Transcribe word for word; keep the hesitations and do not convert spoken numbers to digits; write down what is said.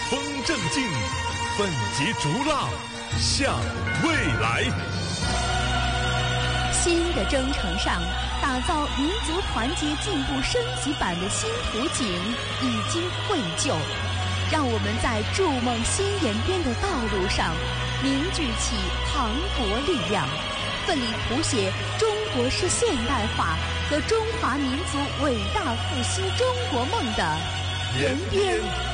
风正劲，奋楫逐浪，向未来。 新的征程上，打造民族团结进步升级版的新图景已经绘就。让我们在筑梦新延边的道路上凝聚起磅礴力量，奋力谱写中国式现代化和中华民族伟大复兴中国梦的延边